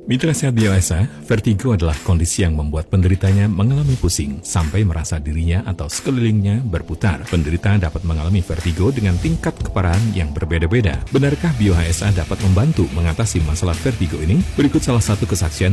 Mitra sehat BioSA, vertigo adalah kondisi yang membuat penderitanya mengalami pusing sampai merasa dirinya atau sekelilingnya berputar. Penderita dapat mengalami vertigo dengan tingkat keparahan yang berbeda-beda. Benarkah BioSA dapat membantu mengatasi masalah vertigo ini? Berikut salah satu kesaksian